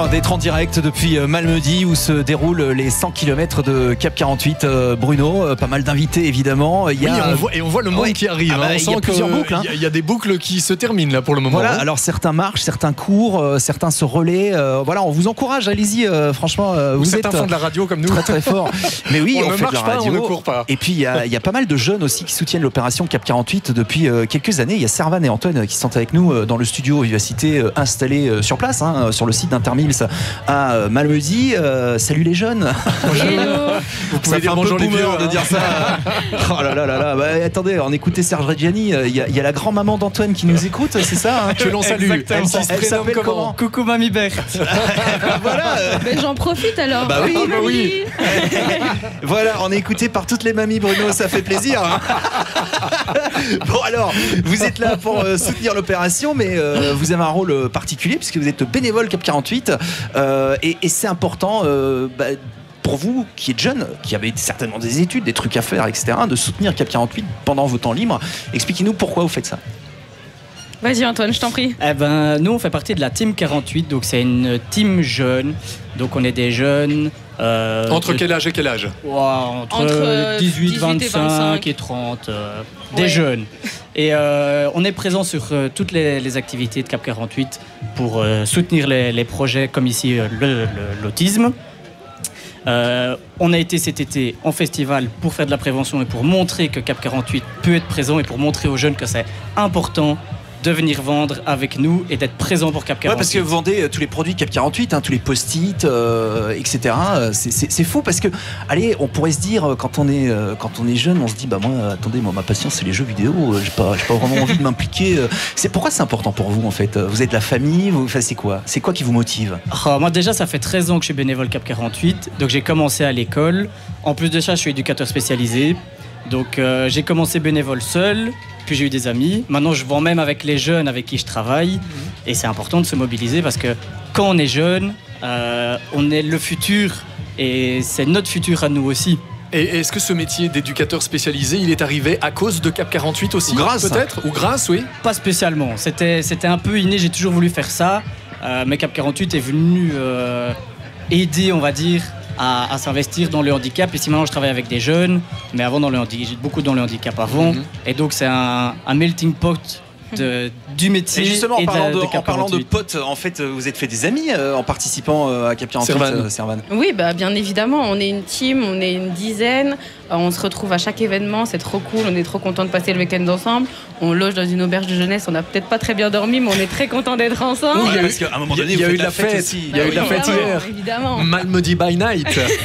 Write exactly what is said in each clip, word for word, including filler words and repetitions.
D'être en direct depuis Malmedy où se déroulent les cent kilomètres de Cap quarante-huit. Bruno, pas mal d'invités évidemment. Il y a... Oui, on voit, et on voit le monde ouais. qui arrive. Ah bah, hein. On il y a sent plusieurs boucles. Il hein. y, y a des boucles qui se terminent là pour le moment. Voilà, hein. alors certains marchent, certains courent, euh, certains se relaient. Euh, voilà, on vous encourage, allez-y, euh, franchement. Euh, vous certains êtes font de la radio comme nous. Très très fort. Mais oui, on, on ne fait marche de la pas, radio. on ne court pas. Et puis il y, y a pas mal de jeunes aussi qui soutiennent l'opération Cap quarante-huit depuis euh, quelques années. Il y a Servan et Antoine qui sont avec nous euh, dans le studio Vivacité euh, installé euh, sur place, hein, sur le site d'Intermills à euh, Malmedy. Euh, salut les jeunes. Bonjour. Vous pouvez ça dire fait bonjour un peu les vieux hein. de dire ça. Oh là là là là. Bah, attendez, on écoutait Serge Reggiani. Il y, y a la grand-maman d'Antoine qui nous écoute, c'est ça hein, que l'on salue. Elle, elle, elle s'appelle comment? Coucou Mamie Berthe. Voilà. Ben, j'en profite alors. Bah oui, oh, bah oui. Voilà, on est écouté par toutes les mamies, Bruno, ça fait plaisir. Hein. Bon alors, vous êtes là pour euh, soutenir l'opération, mais euh, vous avez un rôle particulier puisque vous êtes bénévole Cap quarante-huit euh, et, et c'est important. Euh, bah, pour vous, qui êtes jeune, qui avez certainement des études, des trucs à faire, et cetera, de soutenir Cap quarante-huit pendant vos temps libres. Expliquez-nous pourquoi vous faites ça. Vas-y Antoine, je t'en prie. Eh ben, nous, on fait partie de la Team quarante-huit, donc c'est une team jeune. Donc on est des jeunes. Euh, entre de... quel âge et quel âge? Wow, entre, entre dix-huit, vingt-cinq et trente. Euh, des ouais. jeunes. Et euh, on est présent sur euh, toutes les, les activités de Cap quarante-huit pour euh, soutenir les, les projets comme ici euh, le, le, l'autisme. Euh, on a été cet été en festival pour faire de la prévention et pour montrer que Cap quarante-huit peut être présent et pour montrer aux jeunes que c'est important de venir vendre avec nous et d'être présent pour Cap quarante-huit. Ouais, parce que vous vendez tous les produits Cap quarante-huit, hein, tous les post-it, euh, et cetera. C'est, c'est, c'est fou parce que, allez, on pourrait se dire quand on est euh, quand on est jeune, on se dit bah moi, attendez, moi ma passion c'est les jeux vidéo. J'ai pas j'ai pas vraiment envie de m'impliquer. C'est pourquoi c'est important pour vous en fait. Vous êtes de la famille, vous, enfin, c'est quoi C'est quoi qui vous motive? Oh, moi déjà ça fait treize ans que je suis bénévole Cap quarante-huit, donc j'ai commencé à l'école. En plus de ça, je suis éducateur spécialisé. Donc euh, j'ai commencé bénévole seul, puis j'ai eu des amis. Maintenant je vends même avec les jeunes avec qui je travaille. Mmh. Et c'est important de se mobiliser parce que quand on est jeune, euh, on est le futur et c'est notre futur à nous aussi. Et est-ce que ce métier d'éducateur spécialisé, il est arrivé à cause de Cap quarante-huit aussi? Ou grâce peut-être? Ou grâce, oui? Pas spécialement, c'était, c'était un peu inné, j'ai toujours voulu faire ça. Euh, mais Cap quarante-huit est venu euh, aider, on va dire, À, à s'investir dans le handicap. Ici maintenant je travaille avec des jeunes, mais avant dans le handicap, j'ai beaucoup dans le handicap avant. Mm-hmm. Et donc c'est un, un melting pot de, du métier. Et justement et en parlant, de, de, de en parlant de potes, en fait vous êtes fait des amis euh, en participant euh, à Cap quarante-huit. Servan. Euh, Servan. Oui, bah, bien évidemment, on est une team, on est une dizaine. On se retrouve à chaque événement, c'est trop cool, on est trop content de passer le week-end ensemble. On loge dans une auberge de jeunesse, on n'a peut-être pas très bien dormi, mais on est très content d'être ensemble. Oui, parce qu'à un moment donné, il y a eu de la fête, aussi. Il y a eu de la fête hier. Évidemment. Malmedy by night.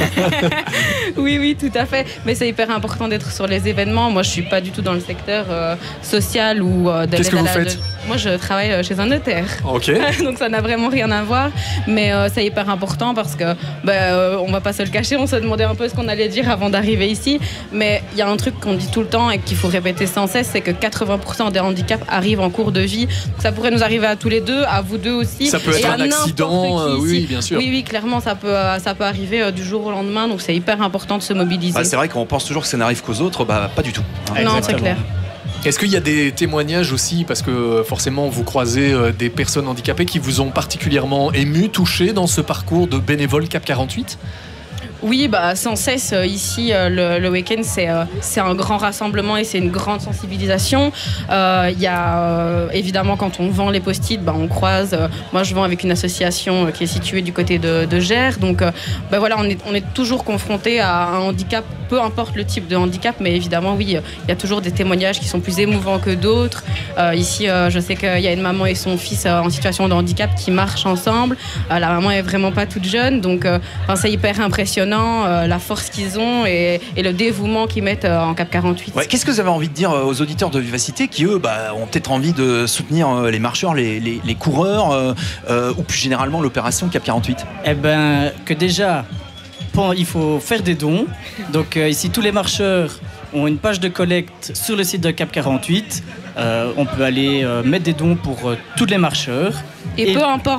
Oui, oui, tout à fait. Mais c'est hyper important d'être sur les événements. Moi, je suis pas du tout dans le secteur euh, social ou euh, de Qu'est-ce que vous la, faites? de... Moi, je travaille chez un notaire. Ok. Donc ça n'a vraiment rien à voir. Mais euh, c'est hyper important parce que, bah, euh, on va pas se le cacher. On se demandait un peu ce qu'on allait dire avant d'arriver ici, mais il y a un truc qu'on dit tout le temps et qu'il faut répéter sans cesse, c'est que quatre-vingts pour cent des handicaps arrivent en cours de vie. Donc ça pourrait nous arriver à tous les deux, à vous deux aussi. Ça peut être un accident, euh, oui, oui, bien sûr. Oui, oui, clairement, ça peut, euh, ça peut arriver euh, du jour au lendemain. Donc c'est hyper important de se mobiliser. Bah, c'est vrai qu'on pense toujours que ça n'arrive qu'aux autres, bah pas du tout. Hein. Non, c'est clair. Est-ce qu'il y a des témoignages aussi, parce que forcément vous croisez des personnes handicapées qui vous ont particulièrement ému, touché dans ce parcours de bénévole Cap quarante-huit? Oui, bah, sans cesse, euh, ici, euh, le, le week-end, c'est, euh, c'est un grand rassemblement et c'est une grande sensibilisation. Il euh, y a euh, évidemment, quand on vend les post-it, bah, on croise. Euh, moi, je vends avec une association euh, qui est située du côté de, de Gers. Donc, euh, bah, voilà, on est, on est toujours confronté à un handicap, peu importe le type de handicap. Mais évidemment, oui, il euh, y a toujours des témoignages qui sont plus émouvants que d'autres. Euh, ici, euh, je sais qu'il y a une maman et son fils euh, en situation de handicap qui marchent ensemble. Euh, la maman est vraiment pas toute jeune. Donc, euh, c'est hyper impressionnant. Euh, la force qu'ils ont et, et le dévouement qu'ils mettent euh, en Cap quarante-huit. Ouais, qu'est-ce que vous avez envie de dire aux auditeurs de Vivacité qui, eux, bah, ont peut-être envie de soutenir euh, les marcheurs, les, les, les coureurs euh, euh, ou plus généralement l'opération Cap quarante-huit? Eh ben, que déjà, il faut faire des dons. Donc euh, ici, tous les marcheurs ont une page de collecte sur le site de Cap quarante-huit. Euh, on peut aller euh, mettre des dons pour euh, tous les marcheurs. Et, et peu importe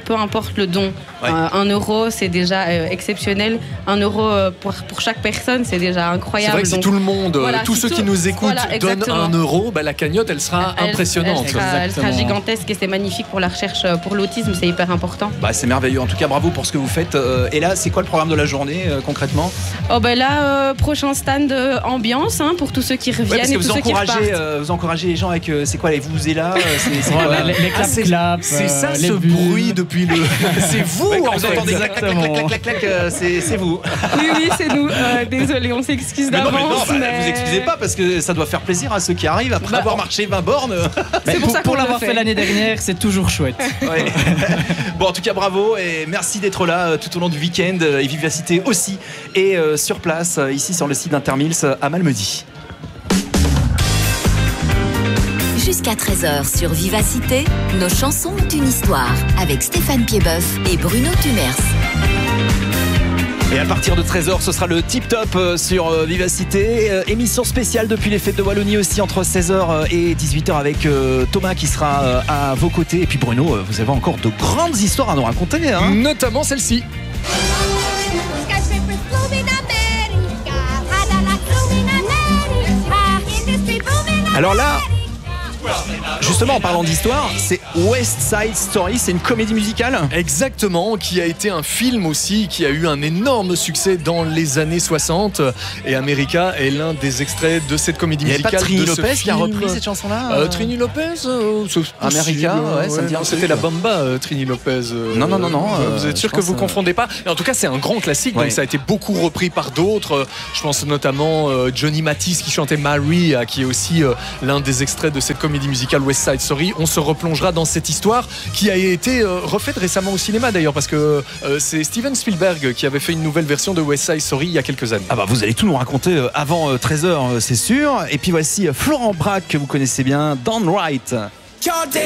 peu importe le don. Ouais. Euh, un euro, c'est déjà euh, exceptionnel. Un euro euh, pour, pour chaque personne, c'est déjà C'est incroyable. vrai que si Donc, tout le monde, voilà, tous si ceux tout- qui nous écoutent voilà, donnent exactement. un euro, bah, la cagnotte, elle sera elle- impressionnante. Elle sera, elle sera Exactement. gigantesque et c'est magnifique pour la recherche euh, pour l'autisme, c'est hyper important. Bah, c'est merveilleux. En tout cas, bravo pour ce que vous faites. Euh, Et là, c'est quoi le programme de la journée euh, concrètement? Oh ben là, euh, prochain stand euh, ambiance hein, pour tous ceux qui reviennent Ouais, parce que et vous tous ceux qui repartent. encouragez, euh, vous encouragez les gens avec, euh, c'est quoi les vous et là, euh, c'est c'est quoi, Voilà, les, les Ah, clap c'est- clap, C'est ça euh, ce les bulles. bruit depuis le. C'est vous Ouais, quand en vous fait. entendez clac, clac, clac, clac, clac, clac, clac, euh, c'est c'est vous. Oui, oui, c'est nous. Euh, désolé, on s'excuse Mais non, mais non, d'avance. bah, mais- vous excusez pas parce que ça doit faire plaisir à ceux qui arrivent après Bah, avoir marché vingt bornes. Mais C'est pour pour ça qu'on pour le l'avoir fait. fait l'année dernière, c'est toujours chouette. Ouais. Bon, en tout cas, bravo et merci d'être là euh, tout au long du week-end euh, et Vivacité aussi et euh, sur place euh, ici sur le site d'Intermils euh, à Malmedy. Jusqu'à treize heures sur Vivacité, nos chansons ont une histoire avec Stéphane Piedboeuf et Bruno Tumers. Et à partir de treize heures, ce sera le Tip Top euh, sur euh, Vivacité. Euh, émission spéciale depuis les fêtes de Wallonie aussi entre seize heures et dix-huit heures avec euh, Thomas qui sera euh, à vos côtés. Et puis Bruno, euh, vous avez encore de grandes histoires à nous raconter. Hein. Notamment celle-ci. Alors là, justement en parlant d'histoire, c'est West Side Story, c'est une comédie musicale. Exactement, qui a été un film aussi, qui a eu un énorme succès dans les années soixante. Et America est l'un des extraits de cette comédie Il n'y avait musicale. pas Trini de ce Lopez qui a film. repris cette chanson-là Euh, Trini Lopez euh, c'est America, possible, ouais, ça me dit un non, truc. C'était la Bamba, euh, Trini Lopez. euh, Non, non, non, non, euh, euh, vous êtes sûr je que pense, vous euh, confondez pas? Mais en tout cas, c'est un grand classique, Ouais. donc ça a été beaucoup repris par d'autres. Je pense notamment euh, Johnny Mathis qui chantait Mary, euh, qui est aussi euh, l'un des extraits de cette comédie musicale West Side Story. On se replongera dans cette histoire qui a été euh, refaite récemment au cinéma d'ailleurs, parce que euh, c'est Steven Spielberg qui avait fait une nouvelle version de West Side Story il y a quelques années. Ah bah vous allez tout nous raconter euh, avant euh, treize heures, euh, c'est sûr. Et puis voici euh, Florent Braque que vous connaissez bien, Downright.